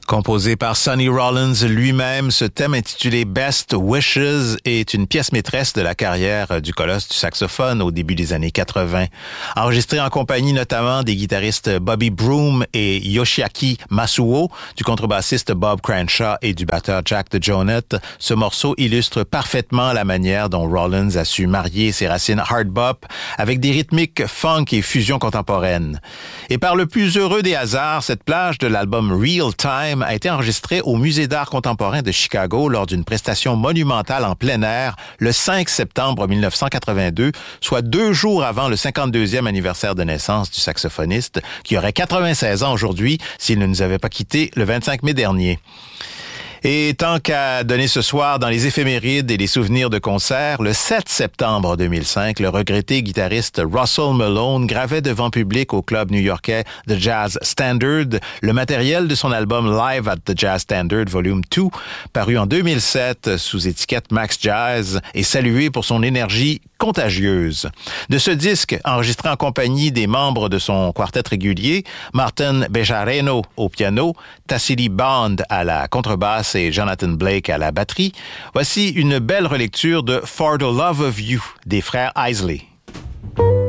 Composé par Sonny Rollins lui-même, ce thème intitulé Best Wishes est une pièce maîtresse de la carrière du colosse du saxophone au début des années 80. Enregistré en compagnie notamment des guitaristes Bobby Broom et Yoshiaki Masuo, du contrebassiste Bob Cranshaw et du batteur Jack DeJohnette, ce morceau illustre parfaitement la manière dont Rollins a su marier ses racines hard bop avec des rythmiques funk et fusion contemporaine. Et par le plus heureux des hasards, cette plage de l'album Real Time a été enregistré au Musée d'art contemporain de Chicago lors d'une prestation monumentale en plein air le 5 septembre 1982, soit 2 jours avant le 52e anniversaire de naissance du saxophoniste, qui aurait 96 ans aujourd'hui s'il ne nous avait pas quittés le 25 mai dernier. Et tant qu'à donner ce soir dans les éphémérides et les souvenirs de concert, le 7 septembre 2005, le regretté guitariste Russell Malone gravait devant public au club new-yorkais The Jazz Standard le matériel de son album Live at the Jazz Standard Volume 2, paru en 2007 sous étiquette Max Jazz et salué pour son énergie contagieuse. De ce disque, enregistré en compagnie des membres de son quartet régulier, Martin Bejareno au piano, Tassili Bond à la contrebasse et Jonathan Blake à la batterie, voici une belle relecture de For the Love of You des frères Isley.